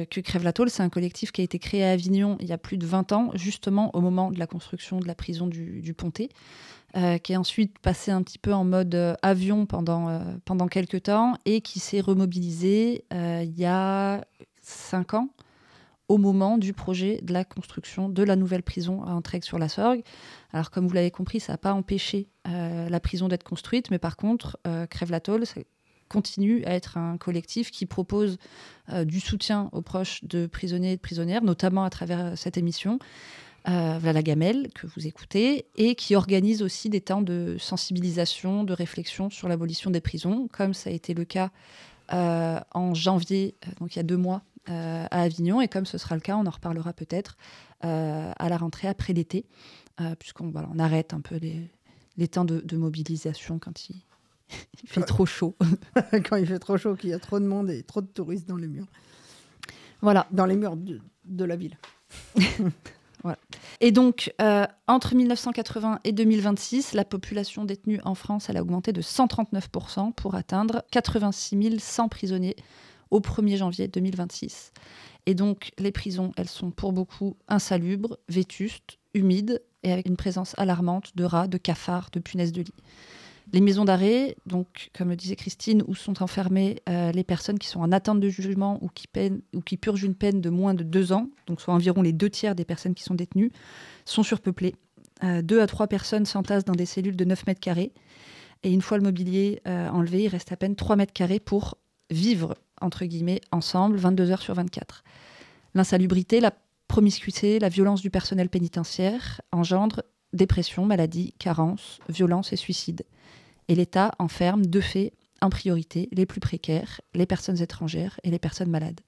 que Crève la Tôle, c'est un collectif qui a été créé à Avignon il y a plus de 20 ans, justement au moment de la construction de la prison du Pontet, qui est ensuite passé un petit peu en mode avion pendant quelques temps et qui s'est remobilisé il y a 5 ans au moment du projet de la construction de la nouvelle prison à Entraigues-sur-la-Sorgue. Alors, comme vous l'avez compris, ça n'a pas empêché la prison d'être construite, mais par contre, Crève la Tôle continue à être un collectif qui propose du soutien aux proches de prisonniers et de prisonnières, notamment à travers cette émission, la Gamelle, que vous écoutez, et qui organise aussi des temps de sensibilisation, de réflexion sur l'abolition des prisons, comme ça a été le cas en janvier, donc il y a 2 mois, à Avignon, et comme ce sera le cas, on en reparlera peut-être à la rentrée après l'été, puisqu'on on arrête un peu les temps de mobilisation quand il fait trop chaud. Quand il fait trop chaud, qu'il y a trop de monde et trop de touristes dans les murs. Voilà. Dans les murs de la ville. Voilà. Et donc, entre 1980 et 2026, la population détenue en France, elle a augmenté de 139% pour atteindre 86 100 prisonniers au 1er janvier 2026. Et donc, les prisons, elles sont pour beaucoup insalubres, vétustes, humides et avec une présence alarmante de rats, de cafards, de punaises de lit. Les maisons d'arrêt, donc, comme le disait Christine, où sont enfermées les personnes qui sont en attente de jugement ou qui purgent une peine de moins de 2 ans, donc soit environ les 2/3 des personnes qui sont détenues, sont surpeuplées. 2 à 3 personnes s'entassent dans des cellules de 9 mètres carrés. Et une fois le mobilier enlevé, il reste à peine 3 mètres carrés pour vivre, entre guillemets, ensemble, 22 heures sur 24. L'insalubrité, la promiscuité, la violence du personnel pénitentiaire engendrent dépression, maladie, carence, violence et suicide. Et l'État enferme, de fait, en priorité, les plus précaires, les personnes étrangères et les personnes malades.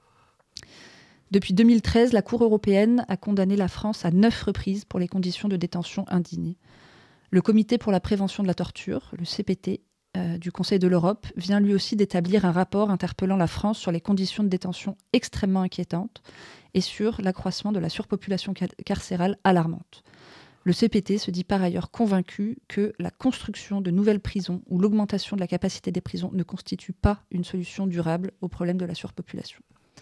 Depuis 2013, la Cour européenne a condamné la France à 9 reprises pour les conditions de détention indignes. Le Comité pour la prévention de la torture, le CPT, du Conseil de l'Europe, vient lui aussi d'établir un rapport interpellant la France sur les conditions de détention extrêmement inquiétantes et sur l'accroissement de la surpopulation carcérale alarmante. Le CPT se dit par ailleurs convaincu que la construction de nouvelles prisons ou l'augmentation de la capacité des prisons ne constitue pas une solution durable au problème de la surpopulation.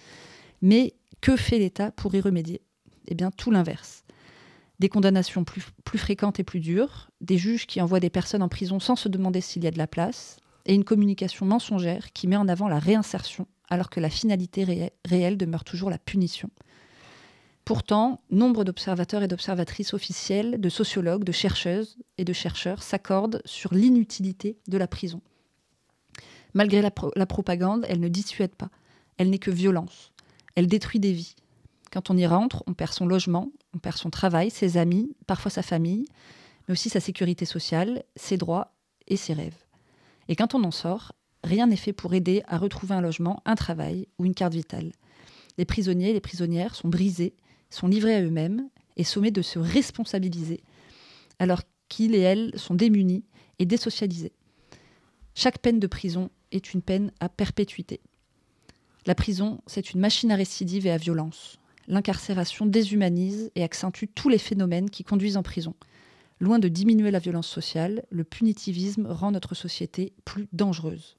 Mais que fait l'État pour y remédier ? Eh bien, tout l'inverse. Des condamnations plus fréquentes et plus dures, des juges qui envoient des personnes en prison sans se demander s'il y a de la place, et une communication mensongère qui met en avant la réinsertion, alors que la finalité réelle demeure toujours la punition. Pourtant, nombre d'observateurs et d'observatrices officiels, de sociologues, de chercheuses et de chercheurs s'accordent sur l'inutilité de la prison. Malgré la propagande, elle ne dissuade pas. Elle n'est que violence. Elle détruit des vies. Quand on y rentre, on perd son logement, on perd son travail, ses amis, parfois sa famille, mais aussi sa sécurité sociale, ses droits et ses rêves. Et quand on en sort, rien n'est fait pour aider à retrouver un logement, un travail ou une carte vitale. Les prisonniers et les prisonnières sont brisés, sont livrés à eux-mêmes et sommés de se responsabiliser, alors qu'ils et elles sont démunis et désocialisés. Chaque peine de prison est une peine à perpétuité. La prison, c'est une machine à récidive et à violence. L'incarcération déshumanise et accentue tous les phénomènes qui conduisent en prison. Loin de diminuer la violence sociale, le punitivisme rend notre société plus dangereuse.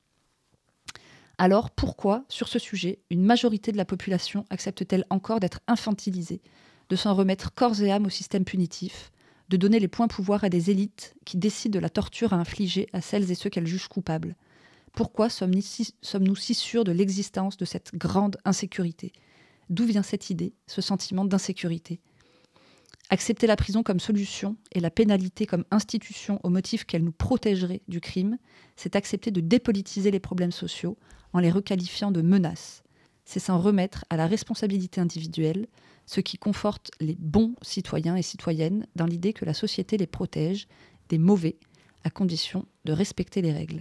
Alors pourquoi, sur ce sujet, une majorité de la population accepte-t-elle encore d'être infantilisée, de s'en remettre corps et âme au système punitif, de donner les pleins pouvoirs à des élites qui décident de la torture à infliger à celles et ceux qu'elles jugent coupables ? Pourquoi sommes-nous si sûrs de l'existence de cette grande insécurité ? D'où vient cette idée, ce sentiment d'insécurité ? Accepter la prison comme solution et la pénalité comme institution au motif qu'elle nous protégerait du crime, c'est accepter de dépolitiser les problèmes sociaux en les requalifiant de menaces. C'est s'en remettre à la responsabilité individuelle, ce qui conforte les bons citoyens et citoyennes dans l'idée que la société les protège des mauvais, à condition de respecter les règles.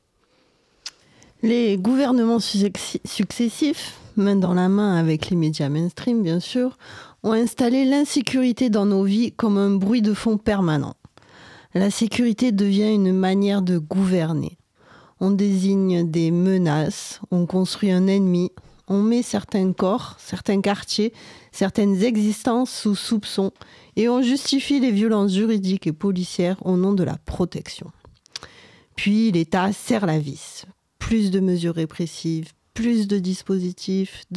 Les gouvernements successifs, main dans la main avec les médias mainstream bien sûr, ont installé l'insécurité dans nos vies comme un bruit de fond permanent. La sécurité devient une manière de gouverner. On désigne des menaces, on construit un ennemi, on met certains corps, certains quartiers, certaines existences sous soupçon et on justifie les violences juridiques et policières au nom de la protection. Puis l'État serre la vis. Plus de mesures répressives, plus de dispositifs,